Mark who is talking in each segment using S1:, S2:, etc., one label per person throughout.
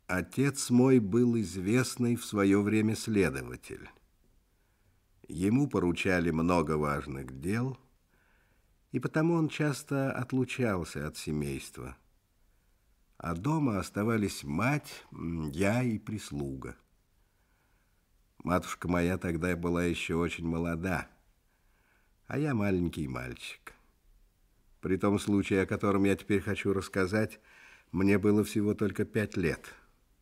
S1: Отец мой был известный в свое время следователь. Ему поручали много важных дел, и потому он часто отлучался от семейства. А дома оставались мать, я и прислуга. Матушка моя тогда была еще очень молода, а я маленький мальчик. При том случае, о котором я теперь хочу рассказать, мне было всего только 5 лет.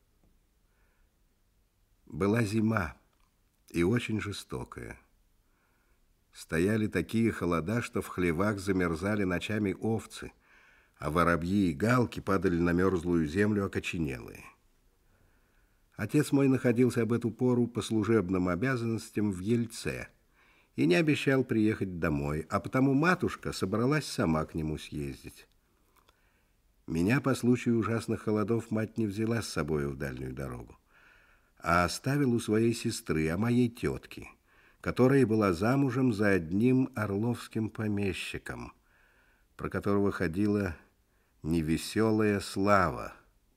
S1: Была зима, и очень жестокая. Стояли такие холода, что в хлевах замерзали ночами овцы, а воробьи и галки падали на мерзлую землю окоченелые. Отец мой находился об эту пору по служебным обязанностям в Ельце и не обещал приехать домой, а потому матушка собралась сама к нему съездить. Меня по случаю ужасных холодов мать не взяла с собой в дальнюю дорогу, а оставил у своей сестры, а моей тетки, которая была замужем за одним орловским помещиком, про которого ходила невеселая слава.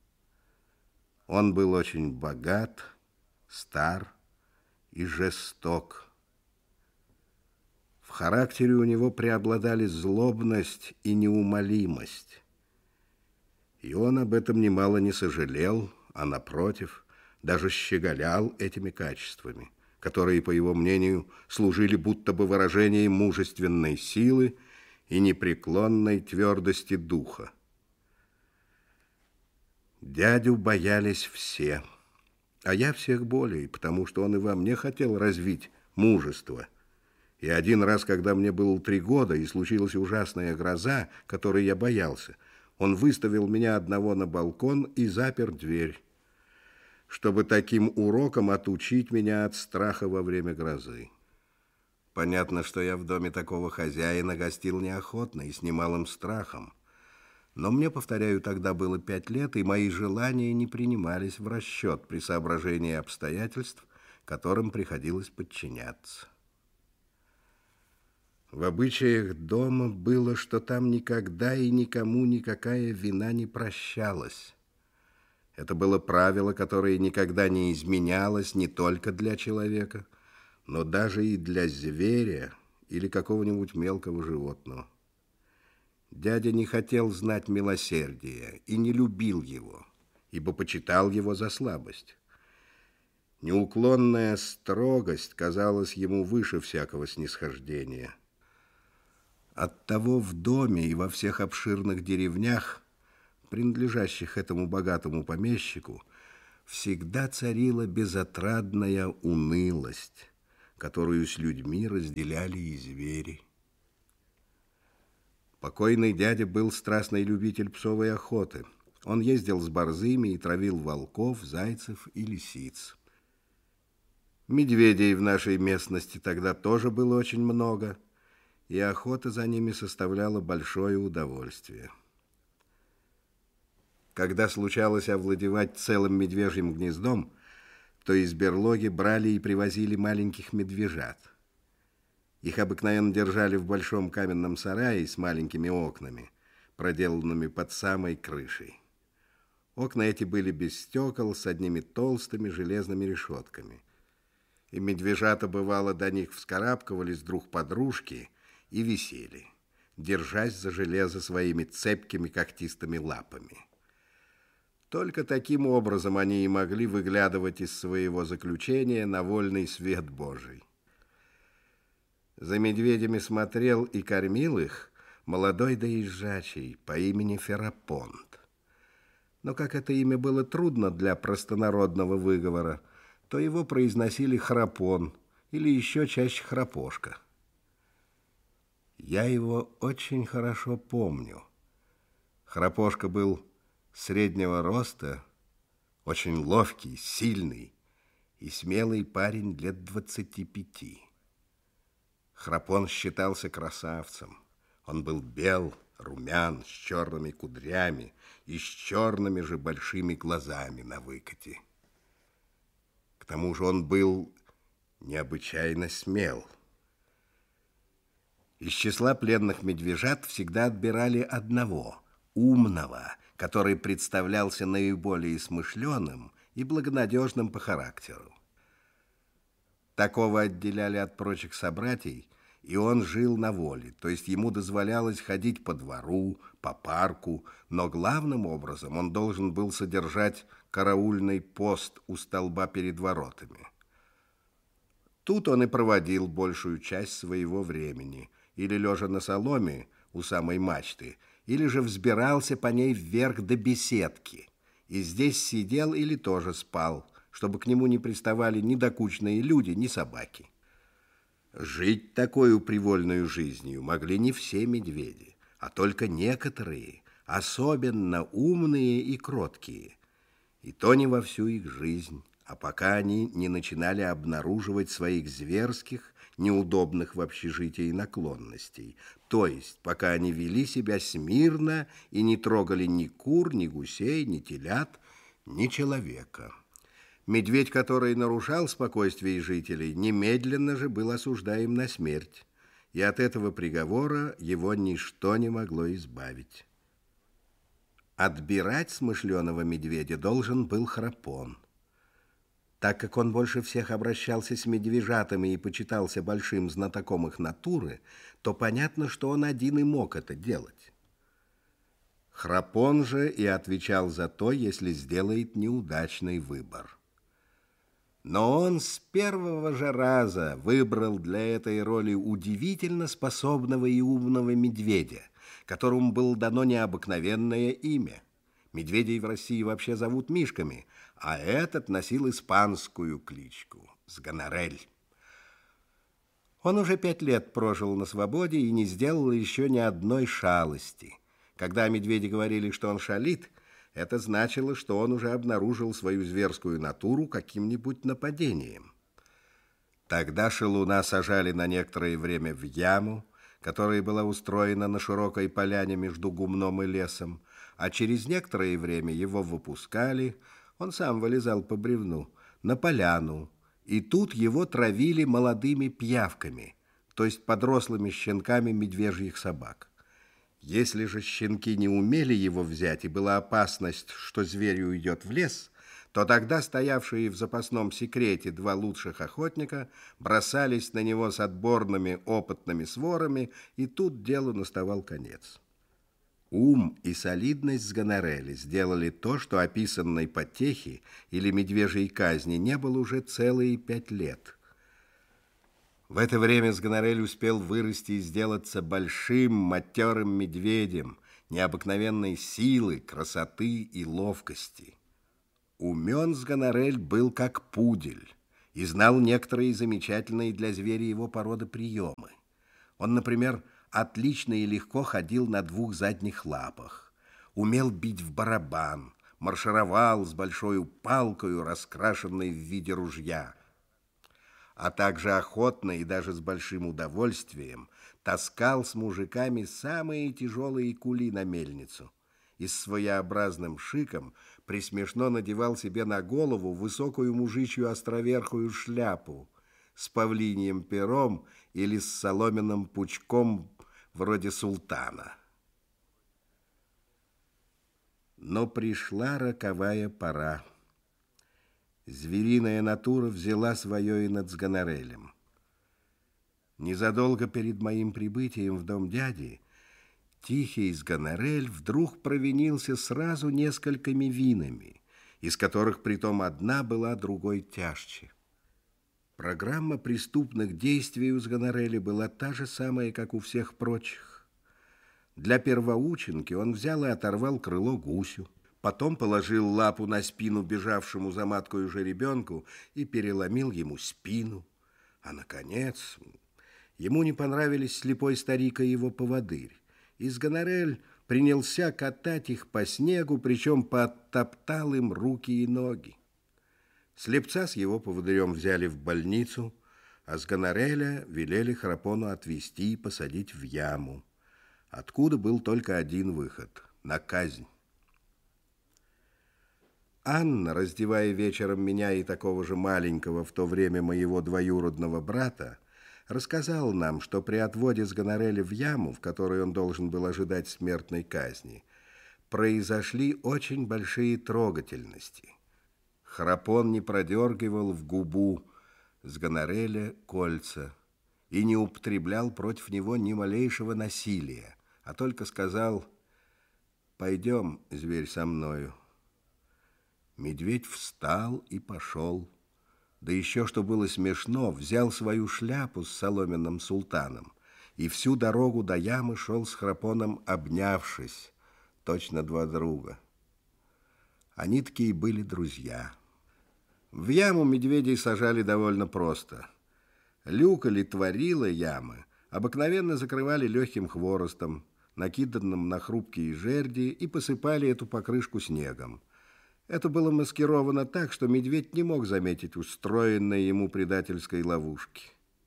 S1: Он был очень богат, стар и жесток. В характере у него преобладали злобность и неумолимость. И он об этом немало не сожалел, а, напротив, даже щеголял этими качествами, которые, по его мнению, служили будто бы выражением мужественной силы и непреклонной твердости духа. Дядю боялись все, а я всех более, потому что он и во мне хотел развить мужество. И один раз, когда мне было 3 года, и случилась ужасная гроза, которой я боялся, он выставил меня одного на балкон и запер дверь, чтобы таким уроком отучить меня от страха во время грозы. Понятно, что я в доме такого хозяина гостил неохотно и с немалым страхом. Но мне, повторяю, тогда было 5 лет, и мои желания не принимались в расчет при соображении обстоятельств, которым приходилось подчиняться. В обычаях дома было, что там никогда и никому никакая вина не прощалась. Это было правило, которое никогда не изменялось не только для человека, но даже и для зверя или какого-нибудь мелкого животного. Дядя не хотел знать милосердия и не любил его, ибо почитал его за слабость. Неуклонная строгость казалась ему выше всякого снисхождения. Оттого в доме и во всех обширных деревнях, принадлежащих этому богатому помещику, всегда царила безотрадная унылость, которую с людьми разделяли и звери. Покойный дядя был страстный любитель псовой охоты. Он ездил с борзыми и травил волков, зайцев и лисиц. Медведей в нашей местности тогда тоже было очень много, и охота за ними составляла большое удовольствие. Когда случалось овладевать целым медвежьим гнездом, то из берлоги брали и привозили маленьких медвежат. Их обыкновенно держали в большом каменном сарае с маленькими окнами, проделанными под самой крышей. Окна эти были без стекол, с одними толстыми железными решетками. И медвежата, бывало, до них вскарабкивались друг под дружки и висели, держась за железо своими цепкими когтистыми лапами. Только таким образом они и могли выглядывать из своего заключения на вольный свет Божий. За медведями смотрел и кормил их молодой доезжачий по имени Ферапонт. Но как это имя было трудно для простонародного выговора, то его произносили Храпон или еще чаще Храпошка. Я его очень хорошо помню. Храпошка был среднего роста, очень ловкий, сильный и смелый парень лет 25. Храпон считался красавцем. Он был бел, румян, с черными кудрями и с черными же большими глазами на выкате. К тому же он был необычайно смел. Из числа пленных медвежат всегда отбирали одного, умного, который представлялся наиболее смышленым и благонадежным по характеру. Такого отделяли от прочих собратьей, и он жил на воле, то есть ему дозволялось ходить по двору, по парку, но главным образом он должен был содержать караульный пост у столба перед воротами. Тут он и проводил большую часть своего времени, или лежа на соломе у самой мачты, или же взбирался по ней вверх до беседки, и здесь сидел или тоже спал, чтобы к нему не приставали ни докучные люди, ни собаки. Жить такою привольную жизнью могли не все медведи, а только некоторые, особенно умные и кроткие. И то не во всю их жизнь, а пока они не начинали обнаруживать своих зверских, неудобных в общежитии наклонностей, то есть пока они вели себя смирно и не трогали ни кур, ни гусей, ни телят, ни человека. Медведь, который нарушал спокойствие жителей, немедленно же был осуждаем на смерть, и от этого приговора его ничто не могло избавить. Отбирать смышленого медведя должен был Храпон. Так как он больше всех обращался с медвежатами и почитался большим знатоком их натуры, то понятно, что он один и мог это делать. Храпон же и отвечал за то, если сделает неудачный выбор. Но он с первого же раза выбрал для этой роли удивительно способного и умного медведя, которому было дано необыкновенное имя. Медведей в России вообще зовут мишками, а этот носил испанскую кличку – Сганарель. Он уже 5 лет прожил на свободе и не сделал еще ни одной шалости. Когда медведи говорили, что он шалит, это значило, что он уже обнаружил свою зверскую натуру каким-нибудь нападением. Тогда шалуна сажали на некоторое время в яму, которая была устроена на широкой поляне между гумном и лесом, а через некоторое время его выпускали, он сам вылезал по бревну, на поляну, и тут его травили молодыми пиявками, то есть подрослыми щенками медвежьих собак. Если же щенки не умели его взять, и была опасность, что зверь уйдет в лес, то тогда стоявшие в запасном секрете 2 лучших охотника бросались на него с отборными опытными сворами, и тут делу наставал конец. Ум и солидность Сганарели сделали то, что описанной потехи или медвежьей казни не было уже целые 5 лет. В это время Сганарель успел вырасти и сделаться большим матерым медведем необыкновенной силы, красоты и ловкости. Умен Сганарель был как пудель и знал некоторые замечательные для зверя его породы приемы. Он, например, отлично и легко ходил на 2 задних лапах, умел бить в барабан, маршировал с большой палкою, раскрашенной в виде ружья, а также охотно и даже с большим удовольствием таскал с мужиками самые тяжелые кули на мельницу и с своеобразным шиком присмешно надевал себе на голову высокую мужичью островерхую шляпу с павлиньим пером или с соломенным пучком вроде султана. Но пришла роковая пора. Звериная натура взяла свое и над Сганарелем. Незадолго перед моим прибытием в дом дяди тихий Сганарель вдруг провинился сразу несколькими винами, из которых притом одна была другой тяжче. Программа преступных действий у Сганареля была та же самая, как у всех прочих. Для первоученки он взял и оторвал крыло гусю, потом положил лапу на спину бежавшему за маткою жеребенку и переломил ему спину. А, наконец, ему не понравились слепой старик и его поводырь, и Сганарель принялся катать их по снегу, причем подтоптал им руки и ноги. Слепца с его поводырем взяли в больницу, а Сганареля велели Храпону отвезти и посадить в яму, откуда был только один выход – на казнь. Анна, раздевая вечером меня и такого же маленького в то время моего двоюродного брата, рассказал нам, что при отводе Сганареля в яму, в которой он должен был ожидать смертной казни, произошли очень большие трогательности. Храпон не продергивал в губу с Гонореля кольца и не употреблял против него ни малейшего насилия, а только сказал: «Пойдем, зверь, со мною». Медведь встал и пошел. Да еще, что было смешно, взял свою шляпу с соломенным султаном и всю дорогу до ямы шел с Храпоном, обнявшись, точно два друга. Они такие были друзья. В яму медведей сажали довольно просто. Люк или творила ямы обыкновенно закрывали легким хворостом, накиданным на хрупкие жерди, и посыпали эту покрышку снегом. Это было маскировано так, что медведь не мог заметить устроенной ему предательской ловушки.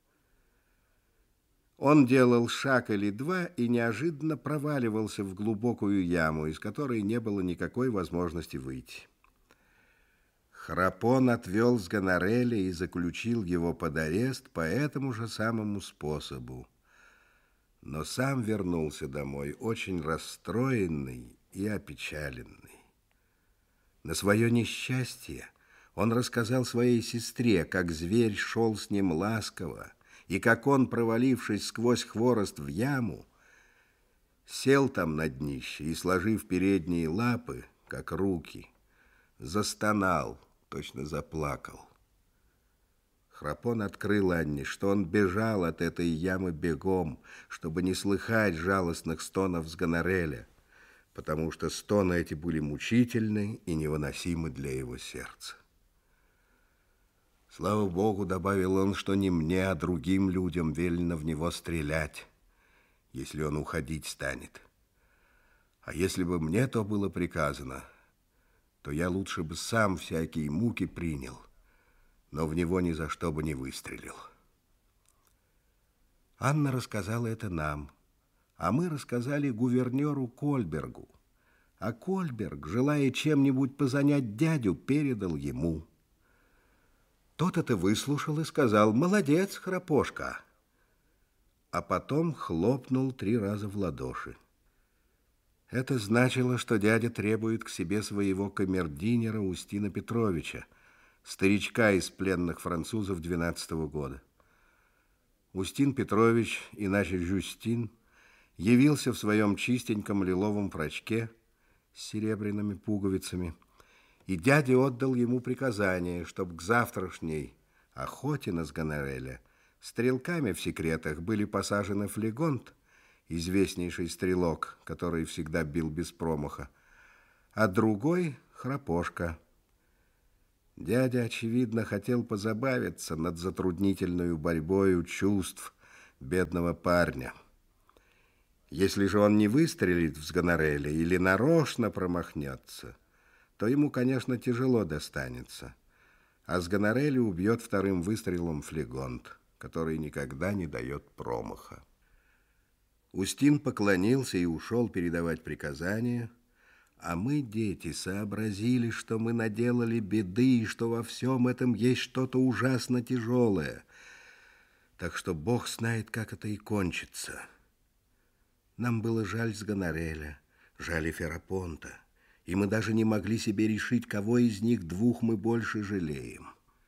S1: Он делал шаг или два и неожиданно проваливался в глубокую яму, из которой не было никакой возможности выйти. Храпон отвел с Гонореля и заключил его под арест по этому же самому способу, но сам вернулся домой очень расстроенный и опечаленный. На свое несчастье он рассказал своей сестре, как зверь шел с ним ласково, и как он, провалившись сквозь хворост в яму, сел там на днище и, сложив передние лапы, как руки, застонал, точно заплакал. Храпон открыл Анне, что он бежал от этой ямы бегом, чтобы не слыхать жалостных стонов с Гонореля, потому что стоны эти были мучительны и невыносимы для его сердца. Слава Богу, добавил он, что не мне, а другим людям велено в него стрелять, если он уходить станет. А если бы мне то было приказано, то я лучше бы сам всякие муки принял, но в него ни за что бы не выстрелил. Анна рассказала это нам, а мы рассказали гувернеру Кольбергу. А Кольберг, желая чем-нибудь позанять дядю, передал ему. Тот это выслушал и сказал: «Молодец, Храпошка!» А потом хлопнул 3 раза в ладоши. Это значило, что дядя требует к себе своего камердинера Устина Петровича, старичка из пленных французов 12-го года. Устин Петрович, иначе Жюстин, явился в своем чистеньком лиловом фрачке с серебряными пуговицами, и дядя отдал ему приказание, чтобы к завтрашней охоте на Гонореля стрелками в секретах были посажены Флегонт, известнейший стрелок, который всегда бил без промаха, а другой — Храпошка. Дядя, очевидно, хотел позабавиться над затруднительной борьбою чувств бедного парня. Если же он не выстрелит в Гонореля или нарочно промахнется, то ему, конечно, тяжело достанется, а с Гонореля убьет вторым выстрелом Флегонт, который никогда не дает промаха. Устин поклонился и ушел передавать приказания, а мы, дети, сообразили, что мы наделали беды и что во всем этом есть что-то ужасно тяжелое, так что Бог знает, как это и кончится. Нам было жаль с Гонореля, жаль и Ферапонта, и мы даже не могли себе решить, кого из них двух мы больше жалеем.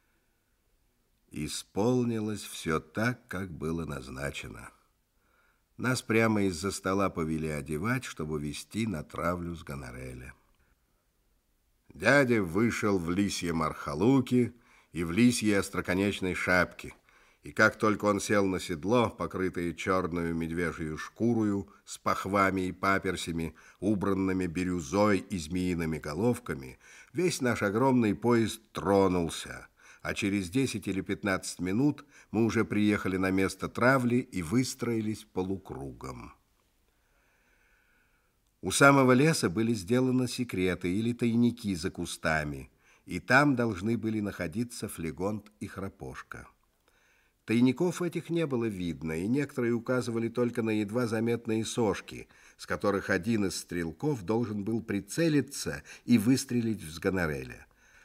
S1: Исполнилось все так, как было назначено. Нас прямо из-за стола повели одевать, чтобы везти на травлю с Гонореля. Дядя вышел в лисьем архалуке и в лисьей остроконечной шапке, и как только он сел на седло, покрытое черную медвежью шкурою с пахвами и паперсями, убранными бирюзой и змеиными головками, весь наш огромный поезд тронулся, а через 10 или 15 минут мы уже приехали на место травли и выстроились полукругом. У самого леса были сделаны секреты или тайники за кустами, и там должны были находиться Флегонт и Храпошка. Тайников этих не было видно, и некоторые указывали только на едва заметные сошки, с которых один из стрелков должен был прицелиться и выстрелить в Гонореля.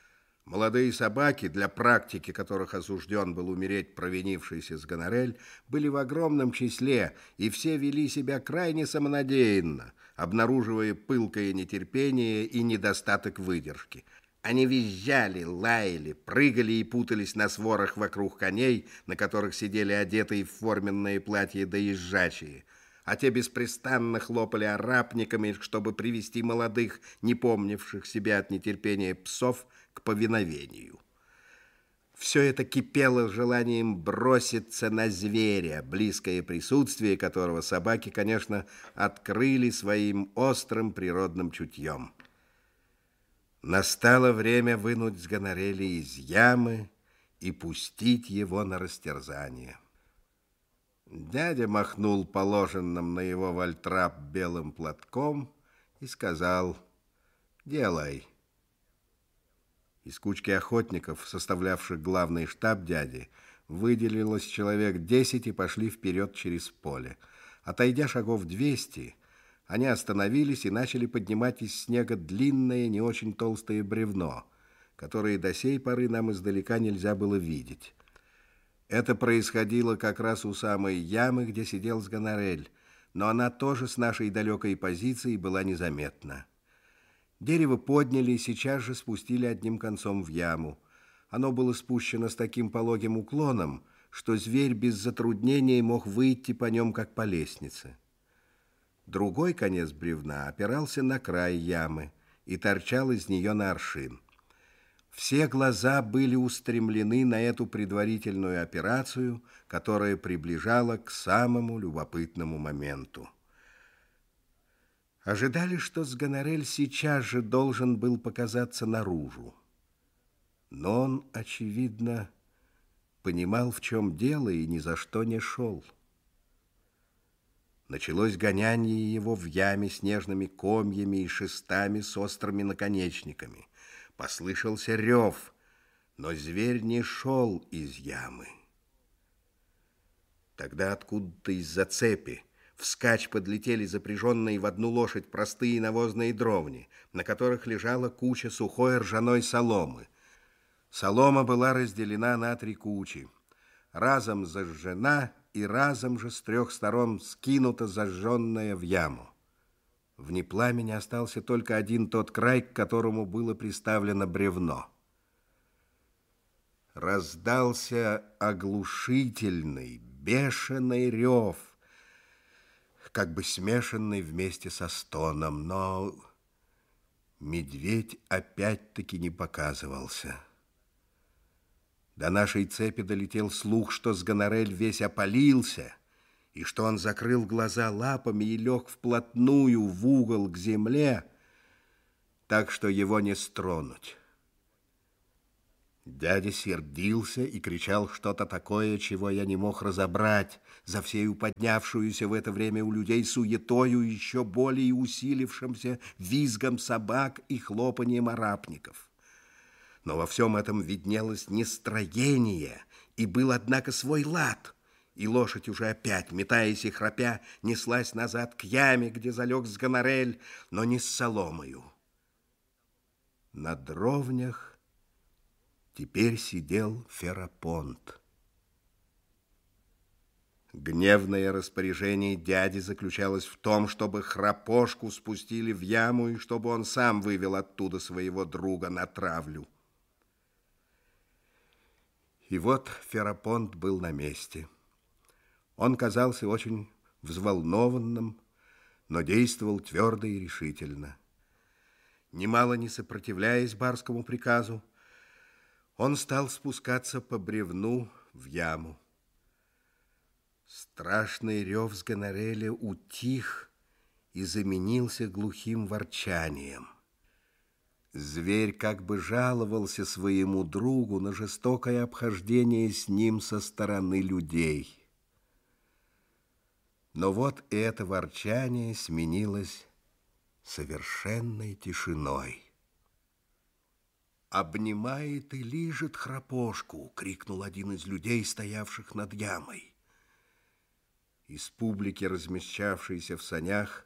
S1: Молодые собаки, для практики которых осужден был умереть провинившийся Сгонорель, были в огромном числе, и все вели себя крайне самонадеянно, обнаруживая пылкое нетерпение и недостаток выдержки. Они визжали, лаяли, прыгали и путались на сворах вокруг коней, на которых сидели одетые в форменные платья доезжачие, а те беспрестанно хлопали арапниками, чтобы привести молодых, не помнивших себя от нетерпения псов, к повиновению. Все это кипело желанием броситься на зверя, близкое присутствие которого собаки, конечно, открыли своим острым природным чутьем. Настало время вынуть Сгонореля из ямы и пустить его на растерзание. Дядя махнул положенным на его вальтрап белым платком и сказал: «Делай». Из кучки охотников, составлявших главный штаб дяди, выделилось человек 10 и пошли вперед через поле. Отойдя шагов 200, они остановились и начали поднимать из снега длинное, не очень толстое бревно, которое до сей поры нам издалека нельзя было видеть. Это происходило как раз у самой ямы, где сидел Сгонорель, но она тоже с нашей далекой позиции была незаметна. Дерево подняли и сейчас же спустили одним концом в яму. Оно было спущено с таким пологим уклоном, что зверь без затруднений мог выйти по нем, как по лестнице. Другой конец бревна опирался на край ямы и торчал из нее на аршин. Все глаза были устремлены на эту предварительную операцию, которая приближала к самому любопытному моменту. Ожидали, что Сгонорель сейчас же должен был показаться наружу. Но он, очевидно, понимал, в чем дело, и ни за что не шел. Началось гоняние его в яме снежными комьями и шестами с острыми наконечниками. Послышался рев, но зверь не шел из ямы. Тогда откуда-то из-за цепи вскачь подлетели запряженные в одну лошадь простые навозные дровни, на которых лежала куча сухой ржаной соломы. Солома была разделена на 3 кучи, разом зажжена и разом же с 3 сторон скинута зажженная в яму. Вне пламени остался только один тот край, к которому было приставлено бревно. Раздался оглушительный, бешеный рев, как бы смешанный вместе со стоном, но медведь опять-таки не показывался. До нашей цепи долетел слух, что Сгонорель весь опалился, и что он закрыл глаза лапами и лег вплотную в угол к земле, так что его не стронуть. Дядя сердился и кричал что-то такое, чего я не мог разобрать, за всею поднявшуюся в это время у людей суетою, еще более усилившимся визгом собак и хлопанием арапников. Но во всем этом виднелось нестроение, и был, однако, свой лад, и лошадь уже опять, метаясь и храпя, неслась назад к яме, где залег Сгонорель, но не с соломою. На дровнях теперь сидел Ферапонт. Гневное распоряжение дяди заключалось в том, чтобы Храпошку спустили в яму и чтобы он сам вывел оттуда своего друга на травлю. И вот Ферапонт был на месте. Он казался очень взволнованным, но действовал твердо и решительно. Немало не сопротивляясь барскому приказу, он стал спускаться по бревну в яму. Страшный рев Сгонореля утих и заменился глухим ворчанием. Зверь как бы жаловался своему другу на жестокое обхождение с ним со стороны людей. Но вот это ворчание сменилось совершенной тишиной. «Обнимает и лижет Храпошку!» — крикнул один из людей, стоявших над ямой. Из публики, размещавшейся в санях,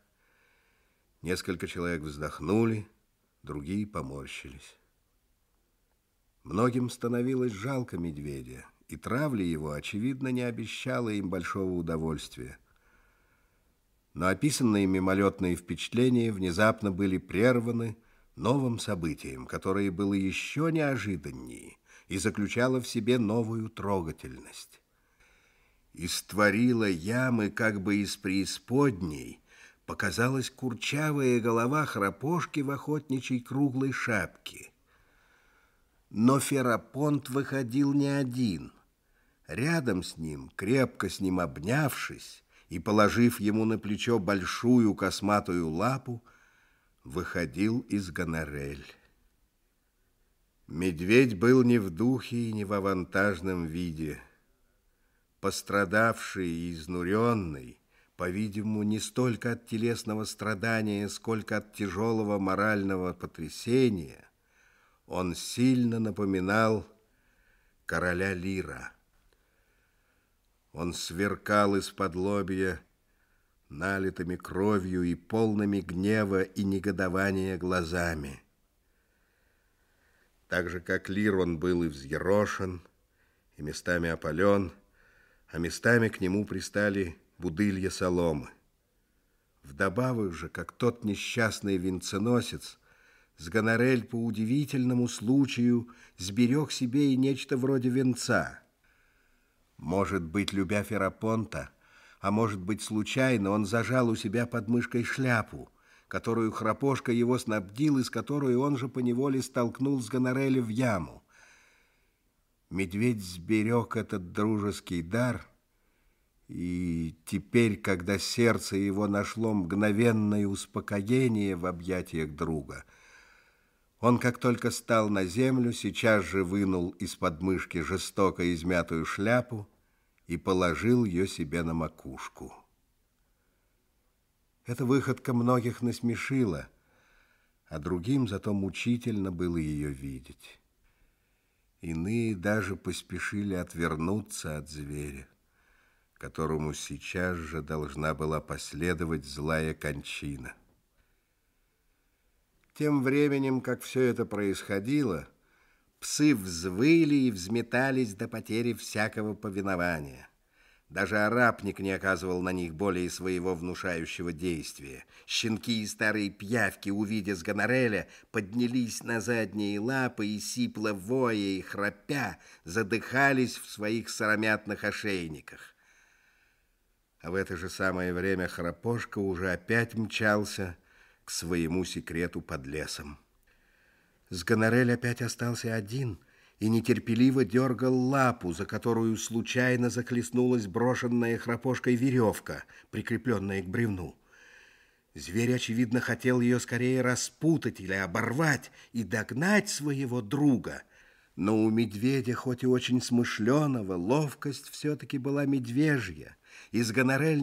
S1: несколько человек вздохнули, другие поморщились. Многим становилось жалко медведя, и травля его, очевидно, не обещала им большого удовольствия. Но описанные мимолетные впечатления внезапно были прерваны новым событием, которое было еще неожиданнее и заключало в себе новую трогательность. Из творила ямы, как бы из преисподней, показалась курчавая голова Храпошки в охотничьей круглой шапке. Но Ферапонт выходил не один. Рядом с ним, крепко с ним обнявшись и положив ему на плечо большую косматую лапу, выходил Изгонорель. Медведь был не в духе и не в авантажном виде. Пострадавший и изнуренный, по-видимому, не столько от телесного страдания, сколько от тяжелого морального потрясения, он сильно напоминал короля Лира. Он сверкал из-под лобья налитыми кровью и полными гнева и негодования глазами. Так же, как Лир, он был и взъерошен, и местами опален, а местами к нему пристали будылья соломы. Вдобавок же, как тот несчастный венценосец, Сгонорель по удивительному случаю сберег себе и нечто вроде венца. Может быть, любя Ферапонта, а может быть, случайно, он зажал у себя под мышкой шляпу, которую Храпошка его снабдил и с которой он же поневоле столкнул Сгонореля в яму. Медведь сберег этот дружеский дар, и теперь, когда сердце его нашло мгновенное успокоение в объятиях друга, он, как только стал на землю, сейчас же вынул из подмышки жестоко измятую шляпу и положил ее себе на макушку. Эта выходка многих насмешила, а другим зато мучительно было ее видеть. Иные даже поспешили отвернуться от зверя, которому сейчас же должна была последовать злая кончина. Тем временем, как все это происходило, псы взвыли и взметались до потери всякого повинования. Даже арапник не оказывал на них более своего внушающего действия. Щенки и старые пиявки, увидя Сгонореля, поднялись на задние лапы и, сипло воя и храпя, задыхались в своих сыромятных ошейниках. А в это же самое время Храпошка уже опять мчался к своему секрету под лесом. Сгонорель опять остался один и нетерпеливо дергал лапу, за которую случайно захлестнулась брошенная Храпошкой веревка, прикрепленная к бревну. Зверь, очевидно, хотел ее скорее распутать или оборвать и догнать своего друга. Но у медведя, хоть и очень смышленого, ловкость все-таки была медвежья, и Сгонорель